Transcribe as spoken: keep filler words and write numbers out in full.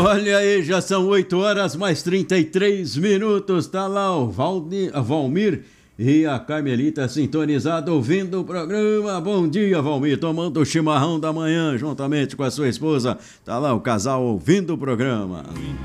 Olha aí, já são oito horas mais trinta e três minutos. Tá lá o Valdir, Valmir e a Carmelita sintonizado ouvindo o programa. Bom dia, Valmir, tomando o chimarrão da manhã juntamente com a sua esposa. Tá lá o casal ouvindo o programa.